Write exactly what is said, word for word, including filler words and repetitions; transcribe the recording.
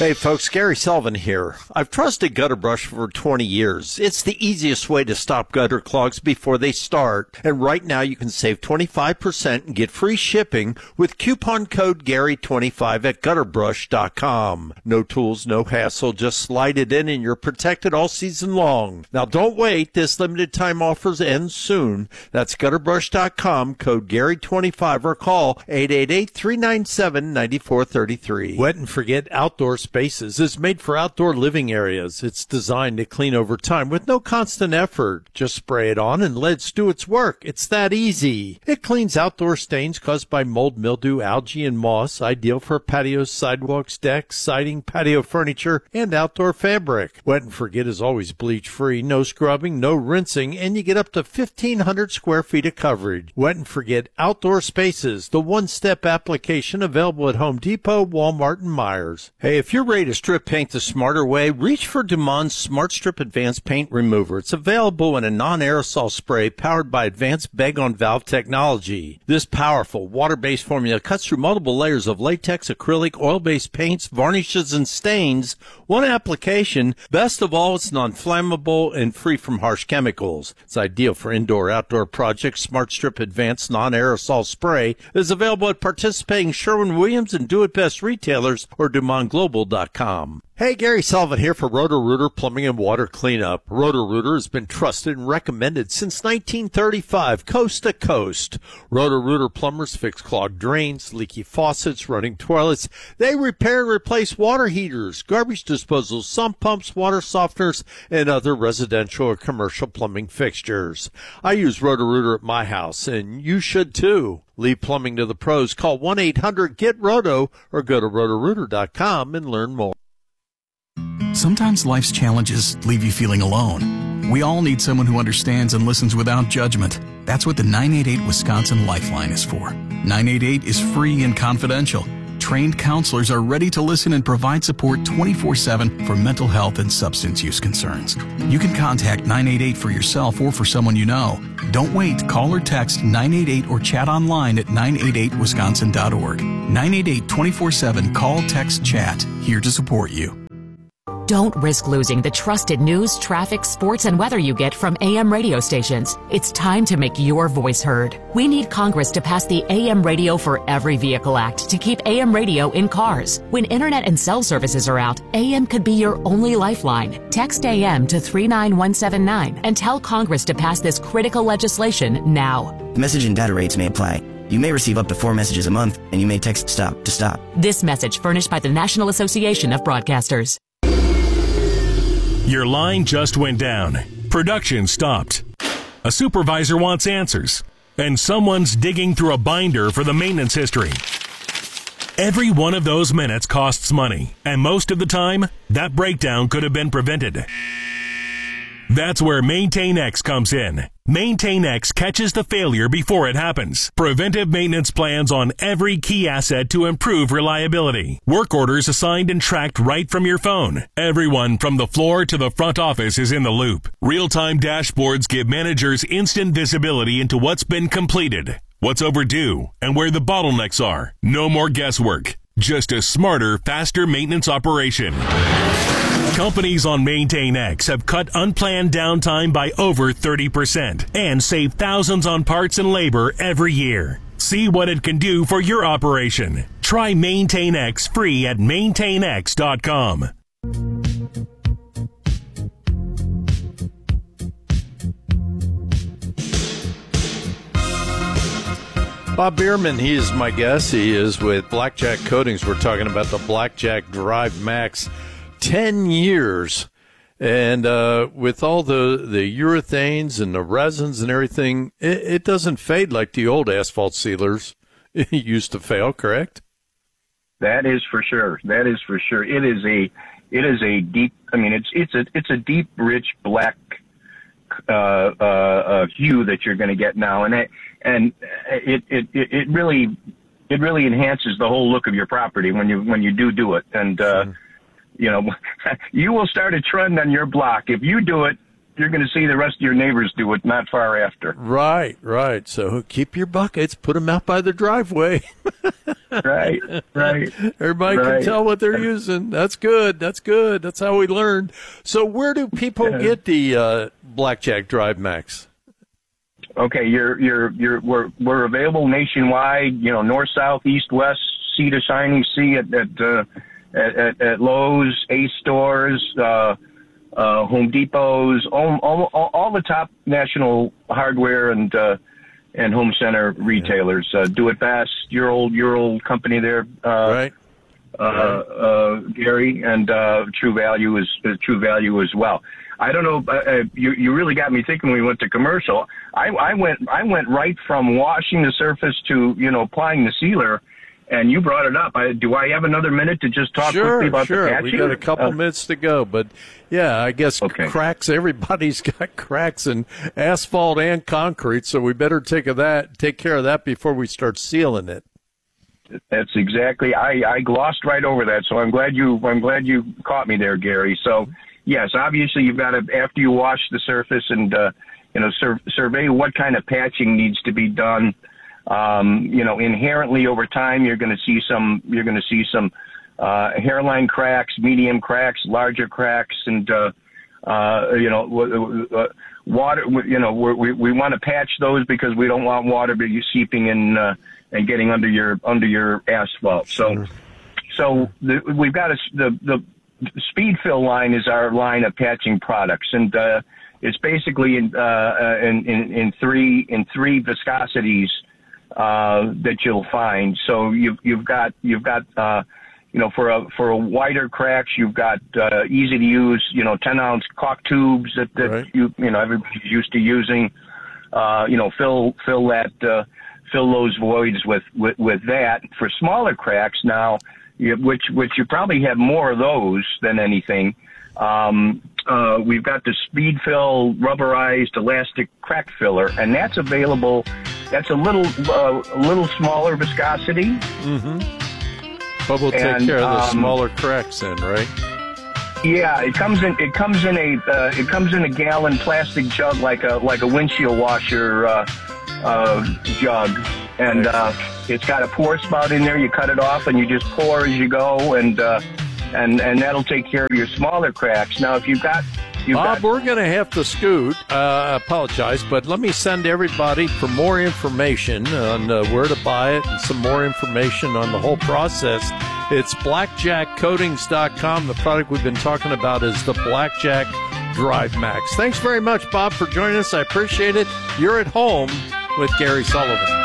Hey folks, Gary Sullivan here. I've trusted Gutter Brush for twenty years. It's the easiest way to stop gutter clogs before they start. And right now you can save twenty-five percent and get free shipping with coupon code Gary twenty-five at gutter brush dot com. No tools, no hassle, just slide it in and you're protected all season long. Now don't wait, this limited time offers end soon. That's gutter brush dot com, code Gary twenty-five, or call eight eight eight, three nine seven, nine four three three. Wet and Forget Outdoor Spaces is made for outdoor living areas. It's designed to clean over time with no constant effort. Just spray it on and let it do its work. It's that easy. It cleans outdoor stains caused by mold, mildew, algae, and moss, ideal for patios, sidewalks, decks, siding, patio furniture, and outdoor fabric. Wet and Forget is always bleach-free, no scrubbing, no rinsing, and you get up to fifteen hundred square feet of coverage. Wet and Forget Outdoor Spaces, the one-step application available at Home Depot, Walmart, and Myers. Hey, if you're ready to strip paint the smarter way, reach for Dumond's Smart Strip Advanced Paint Remover. It's available in a non-aerosol spray powered by advanced bag-on-valve technology. This powerful water-based formula cuts through multiple layers of latex, acrylic, oil-based paints, varnishes, and stains. One application. Best of all, it's non-flammable and free from harsh chemicals. It's ideal for indoor-outdoor projects. Smart Strip Advanced Non-Aerosol Spray is available at participating Sherwin-Williams and Do-It-Best retailers or Dumond Global dot com. Hey, Gary Sullivan here for Roto-Rooter Plumbing and Water Cleanup. Roto-Rooter has been trusted and recommended since nineteen thirty-five, coast to coast. Roto-Rooter plumbers fix clogged drains, leaky faucets, running toilets. They repair and replace water heaters, garbage disposals, sump pumps, water softeners, and other residential or commercial plumbing fixtures. I use Roto-Rooter at my house, and you should too. Leave plumbing to the pros. Call one eight hundred get roto or go to roto rooter dot com and learn more. Sometimes life's challenges leave you feeling alone. We all need someone who understands and listens without judgment. That's what the nine eight eight Wisconsin Lifeline is for. nine eight eight is free and confidential. Trained counselors are ready to listen and provide support twenty-four seven for mental health and substance use concerns. You can contact nine eight eight for yourself or for someone you know. Don't wait. Call or text nine eight eight or chat online at nine eight eight wisconsin dot org. nine eight eight, twenty-four seven, call, text, chat. Here to support you. Don't risk losing the trusted news, traffic, sports, and weather you get from A M radio stations. It's time to make your voice heard. We need Congress to pass the A M Radio for Every Vehicle Act to keep A M radio in cars. When internet and cell services are out, A M could be your only lifeline. Text A M to three nine one seven nine and tell Congress to pass this critical legislation now. Message and data rates may apply. You may receive up to four messages a month, and you may text STOP to stop. This message furnished by the National Association of Broadcasters. Your line just went down. Production stopped. A supervisor wants answers. And someone's digging through a binder for the maintenance history. Every one of those minutes costs money. And most of the time, that breakdown could have been prevented. That's where MaintainX comes in. MaintainX catches the failure before it happens. Preventive maintenance plans on every key asset to improve reliability. Work orders assigned and tracked right from your phone. Everyone from the floor to the front office is in the loop. Real-time dashboards give managers instant visibility into what's been completed, what's overdue, and where the bottlenecks are. No more guesswork. Just a smarter, faster maintenance operation. Companies on MaintainX have cut unplanned downtime by over thirty percent and save thousands on parts and labor every year. See what it can do for your operation. Try MaintainX free at maintain x dot com. Bob Bierman, he is my guest. He is with Blackjack Coatings. We're talking about the Blackjack Drive Max. Ten years. And uh, with all the, the urethanes and the resins and everything, it, it doesn't fade like the old asphalt sealers used to fail, correct? That is for sure. That is for sure. It is a it is a deep, I mean, it's it's a it's a deep, rich black uh, uh, uh, hue that you're going to get now. And it, and it, it, it really it really enhances the whole look of your property when you when you do do it. And uh, you know, you will start a trend on your block. If you do it, you're going to see the rest of your neighbors do it not far after. Right, right. So keep your buckets, put them out by the driveway. Right, right. Everybody right. can tell what they're using. That's good. That's good. That's how we learn. So where do people Yeah. get the uh, Blackjack Drive Max? Okay, you're you're you're we're we're available nationwide. You know, north, south, east, west, sea to shining sea at at uh, at, at, at Lowe's, Ace stores, uh, uh, Home Depots, all, all all the top national hardware and uh, and home center retailers. Uh, Do It Best, your old your old company there, uh, Right. uh, uh, Gary, and uh, True Value is uh, True Value as well. I don't know. Uh, you you really got me thinking when we went to commercial. I, I went I went right from washing the surface to you know applying the sealer, and you brought it up. I, do I have another minute to just talk Sure, quickly about sure. the patching? We got a couple Uh, minutes to go, but yeah, I guess Okay. cracks. Everybody's got cracks in asphalt and concrete, so we better take of that, take care of that before we start sealing it. That's exactly. I, I glossed right over that, so I'm glad you I'm glad you caught me there, Gary. So yes, obviously you've got to after you wash the surface and uh, you know sur- survey what kind of patching needs to be done. Um, you know, inherently over time you're going to see some you're going to see some uh, hairline cracks, medium cracks, larger cracks, and uh, uh, you know w- w- water. You know we're, we we want to patch those because we don't want water be seeping in. Uh, and getting under your under your asphalt. So, so the, we've got a, the the Speed Fill line is our line of patching products, and uh, it's basically in, uh, in in in three in three viscosities uh, that you'll find. So you've you've got you've got uh, you know for a for a wider cracks you've got uh, easy to use you know ten ounce caulk tubes that, that Right. you you know everybody's used to using. Uh, you know fill fill that. Uh, fill those voids with, with, with that. For smaller cracks now, you, which which you probably have more of those than anything, um, uh, we've got the Speed Fill rubberized elastic crack filler, and that's available. That's a little uh, a little smaller viscosity. But we'll take And, care of the um, smaller cracks then, right? Yeah, it comes in. It comes in a. Uh, it comes in a gallon plastic jug, like a like a windshield washer uh, uh, jug, and uh, it's got a pour spout in there. You cut it off, and you just pour as you go, and uh, and and that'll take care of your smaller cracks. Now, if you've got, you've Bob, got, we're going to have to scoot. Uh, I apologize, but let me send everybody for more information on uh, where to buy it and some more information on the whole process. It's blackjack coatings dot com. The product we've been talking about is the Blackjack Drive Max. Thanks very much, Bob, for joining us. I appreciate it. You're at home with Gary Sullivan.